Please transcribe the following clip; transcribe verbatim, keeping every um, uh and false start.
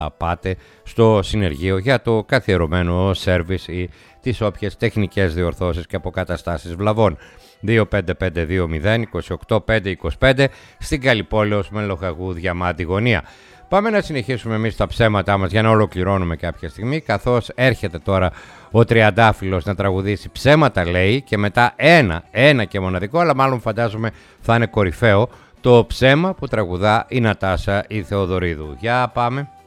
πάτε στο συνεργείο για το καθιερωμένο σέρβις ή τις όποιες τεχνικές διορθώσεις και αποκαταστάσεις βλαβών. δύο πέντε πέντε δύο μηδέν δύο οκτώ πέντε δύο πέντε στην Καλλιπόλεως με Λοχαγού Διαμάντη γωνία. Πάμε να συνεχίσουμε εμείς τα ψέματά μας για να ολοκληρώνουμε κάποια στιγμή, καθώς έρχεται τώρα ο Τριαντάφυλλος να τραγουδήσει ψέματα, λέει, και μετά ένα, ένα και μοναδικό, αλλά μάλλον φαντάζομαι θα είναι κορυφαίο, το ψέμα που τραγουδά η Νατάσα η Θεοδωρίδου. Για πάμε.